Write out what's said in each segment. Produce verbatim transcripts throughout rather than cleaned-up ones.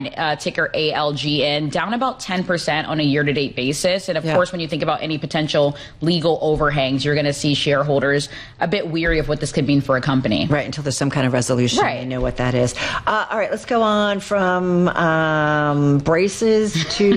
Uh, ticker A L G N, down about ten percent on a year-to-date basis. And of yeah. course, when you think about any potential legal overhangs, you're going to see shareholders a bit weary of what this could mean for a company. Right, until there's some kind of resolution. Right. You know what that is. Uh, all right, let's go on from um, braces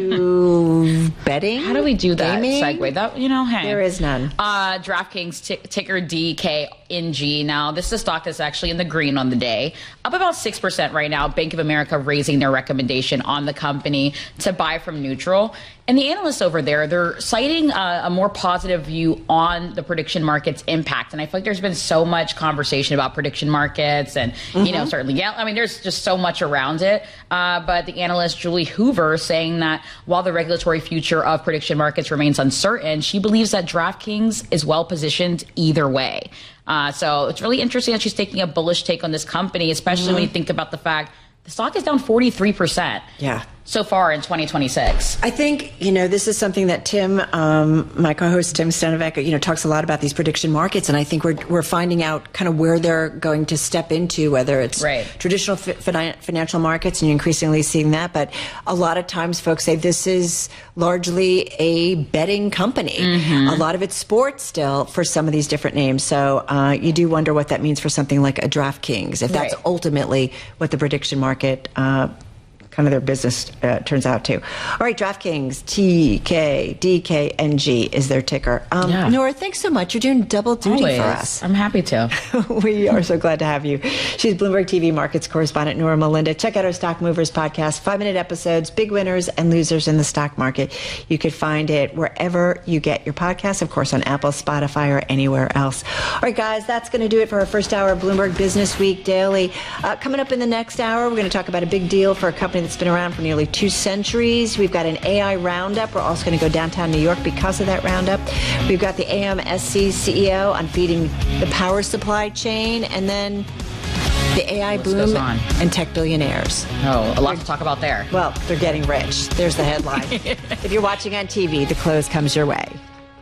to betting. How do we do that Gaming? segue? That, you know, hey. There is none. Uh, DraftKings, t- ticker D K N G. Now, this is a stock that's actually in the green on the day. Up about six percent right now. Bank of America raising their recommendation recommendation on the company to buy from neutral. And the analysts over there, they're citing a, a more positive view on the prediction market's impact. And I feel like there's been so much conversation about prediction markets and, mm-hmm. you know, certainly, yeah, I mean, there's just so much around it. Uh, but the analyst, Julie Hoover, saying that while the regulatory future of prediction markets remains uncertain, she believes that DraftKings is well positioned either way. Uh, so it's really interesting that she's taking a bullish take on this company, especially mm-hmm. when you think about the fact the stock is down forty-three percent. Yeah. So far in twenty twenty-six. I think, you know, this is something that Tim, um, my co-host Tim Stenevec, you know, talks a lot about these prediction markets. And I think we're we're finding out kind of where they're going to step into, whether it's right. traditional fi- financial markets, and you're increasingly seeing that. But a lot of times folks say this is largely a betting company. Mm-hmm. A lot of it's sports still for some of these different names. So uh, you do wonder what that means for something like a DraftKings, if that's right. ultimately what the prediction market uh kind of their business uh, turns out to. All right, DraftKings, T K D K N G is their ticker. Um, yeah. Nora, thanks so much. You're doing double duty Always. for us. I'm happy to. We are so glad to have you. She's Bloomberg T V markets correspondent Nora Melinda. Check out our Stock Movers podcast, five-minute episodes, big winners and losers in the stock market. You could find it wherever you get your podcasts, of course, on Apple, Spotify, or anywhere else. All right, guys, that's going to do it for our first hour of Bloomberg Business Week Daily. Uh, coming up in the next hour, we're going to talk about a big deal for a company that's been around for nearly two centuries. We've got an A I roundup. We're also going to go downtown New York because of that roundup. We've got the A M S C C E O on feeding the power supply chain, and then the A I boom and tech billionaires. Oh, a lot they're, to talk about there. Well, they're getting rich. There's the headline. If you're watching on T V, the close comes your way.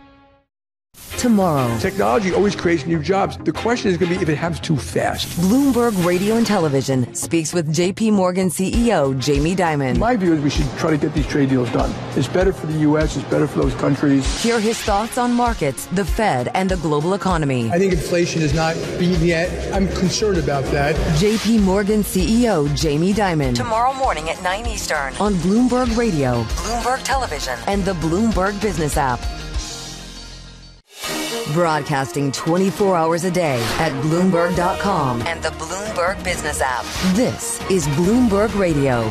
Tomorrow. Technology always creates new jobs. The question is going to be if it happens too fast. Bloomberg Radio and Television speaks with J P Morgan C E O Jamie Dimon. My view is we should try to get these trade deals done. It's better for the U S. It's better for those countries. Hear his thoughts on markets, the Fed, and the global economy. I think inflation is not beaten yet. I'm concerned about that. J P Morgan C E O Jamie Dimon. Tomorrow morning at nine Eastern on Bloomberg Radio, Bloomberg Television, and the Bloomberg Business app. Broadcasting twenty-four hours a day at Bloomberg dot com and the Bloomberg Business app. This is Bloomberg Radio.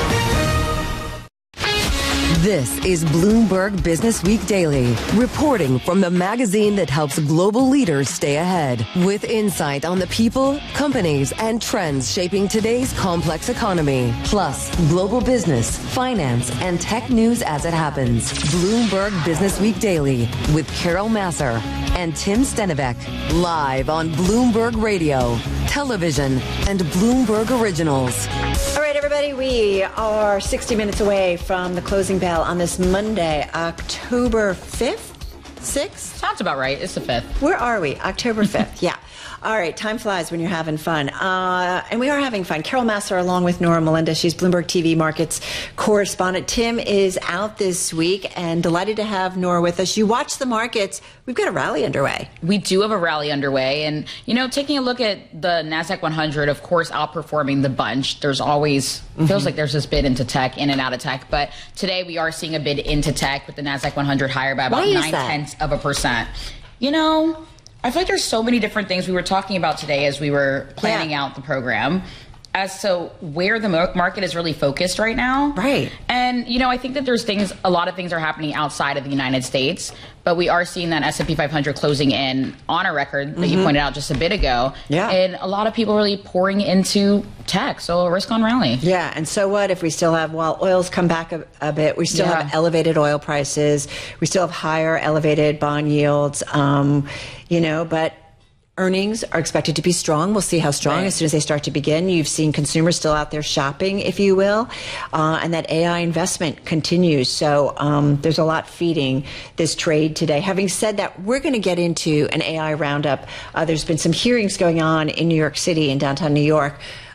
This is Bloomberg Business Week Daily, reporting from the magazine that helps global leaders stay ahead, with insight on the people, companies, and trends shaping today's complex economy, plus global business, finance, and tech news as it happens. Bloomberg Business Week Daily with Carol Massar and Tim Stenevec, live on Bloomberg Radio, television, and Bloomberg Originals. All right, everybody, we are sixty minutes away from the closing bell on this Monday, October fifth, sixth? Sounds about right. It's the fifth. Where are we? October fifth, yeah. All right, time flies when you're having fun. Uh, and we are having fun. Carol Massar along with Nora Melinda. She's Bloomberg T V markets correspondent. Tim is out this week, and delighted to have Nora with us. You watch the markets. We've got a rally underway. We do have a rally underway. And, you know, taking a look at the NASDAQ one hundred, of course, outperforming the bunch. There's always, mm-hmm. feels like there's this bid into tech, in and out of tech. But today we are seeing a bid into tech with the NASDAQ one hundred higher by about nine tenths of a percent. You know, I feel like there's so many different things we were talking about today as we were planning yeah. out the program as to where the market is really focused right now. Right. And, you know, I think that there's things, a lot of things are happening outside of the United States, but we are seeing that S and P five hundred closing in on a record that mm-hmm. you pointed out just a bit ago. Yeah. And a lot of people really pouring into tech. So a risk on rally. Yeah. And so what if we still have, well, oil's come back a, a bit. We still yeah. have elevated oil prices. We still have higher elevated bond yields, um, you know, but earnings are expected to be strong. We'll see how strong right. as soon as they start to begin. You've seen consumers still out there shopping, if you will, uh, and that A I investment continues. So um, there's a lot feeding this trade today. Having said that, we're going to get into an A I roundup. Uh, there's been some hearings going on in New York City, in downtown New York,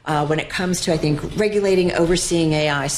uh, when it comes to, I think, regulating, overseeing A I.